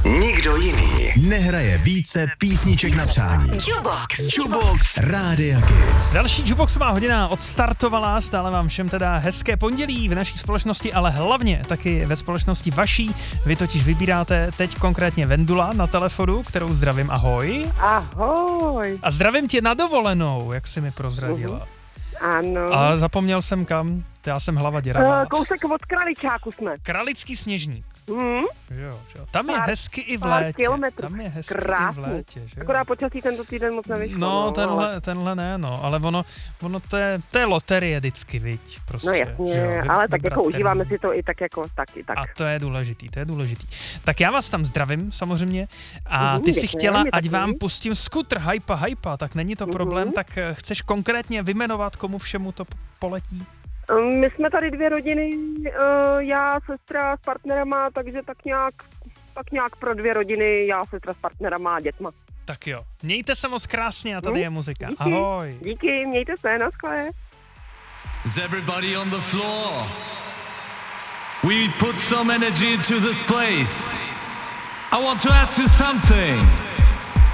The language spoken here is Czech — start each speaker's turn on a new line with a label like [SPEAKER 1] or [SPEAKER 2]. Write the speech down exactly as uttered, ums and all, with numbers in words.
[SPEAKER 1] Nikdo jiný nehraje více písniček na přání.
[SPEAKER 2] Jukebox.
[SPEAKER 1] Jukebox Rádia Kiss.
[SPEAKER 3] Další Jukeboxová hodina odstartovala, stále vám všem teda hezké pondělí v naší společnosti, ale hlavně taky ve společnosti vaší. Vy totiž vybíráte teď konkrétně Vendula na telefonu, kterou zdravím, ahoj.
[SPEAKER 4] Ahoj.
[SPEAKER 3] A zdravím tě na dovolenou, jak jsi mi prozradila.
[SPEAKER 4] Uh-huh. Ano.
[SPEAKER 3] A zapomněl jsem kam, já jsem hlava děravá.
[SPEAKER 4] Uh, kousek od Kraličáku jsme.
[SPEAKER 3] Kralický Sněžník.
[SPEAKER 4] Hmm?
[SPEAKER 3] Jo, jo. Tam je
[SPEAKER 4] pár,
[SPEAKER 3] hezky i v
[SPEAKER 4] pár
[SPEAKER 3] létě.
[SPEAKER 4] kilometrů.
[SPEAKER 3] Tam je hezky
[SPEAKER 4] Krásný.
[SPEAKER 3] i v létě. Že?
[SPEAKER 4] Akorát počasí tento týden moc nevyšlo.
[SPEAKER 3] No,
[SPEAKER 4] no
[SPEAKER 3] tenhle,
[SPEAKER 4] ale...
[SPEAKER 3] tenhle ne, no, ale ono, ono to, je, to je loterie vždycky, viď, prostě.
[SPEAKER 4] No jasně,
[SPEAKER 3] že jo,
[SPEAKER 4] ale tak jako
[SPEAKER 3] termín.
[SPEAKER 4] užíváme si to i tak jako taky, tak.
[SPEAKER 3] A to je důležitý, to je důležitý. Tak já vás tam zdravím samozřejmě a
[SPEAKER 4] Uhum,
[SPEAKER 3] ty si
[SPEAKER 4] děkuji,
[SPEAKER 3] chtěla,
[SPEAKER 4] mě
[SPEAKER 3] ať
[SPEAKER 4] taky.
[SPEAKER 3] vám pustím skutr hypa hypa, tak není to
[SPEAKER 4] Uhum.
[SPEAKER 3] problém, tak eh, chceš konkrétně vyjmenovat, komu všemu to p- poletí?
[SPEAKER 4] Um, My jsme tady dvě rodiny, uh, já, sestra s partnerama, takže tak nějak, tak nějak pro dvě rodiny, já, sestra s partnerama a dětma.
[SPEAKER 3] Tak jo, mějte se moc krásně a tady
[SPEAKER 4] Hm?
[SPEAKER 3] je muzika.
[SPEAKER 4] Díky.
[SPEAKER 3] Ahoj.
[SPEAKER 4] Díky, mějte se, naschle.
[SPEAKER 5] Is everybody on the floor? We put some energy into this place. I want to ask you something.